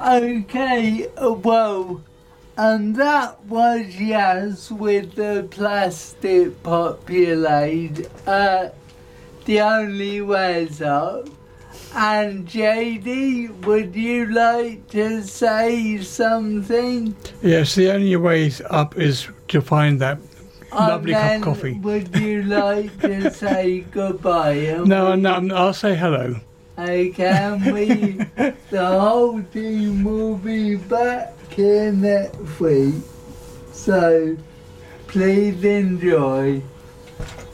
Okay, well, and that was Yaz with the plastic populate. The only way's up. And JD, would you like to say something? Yes, the only way up is to find that lovely cup of coffee. Would you like to say goodbye? No, I'll say hello. Okay, and the whole team will be back here next week. So, please enjoy.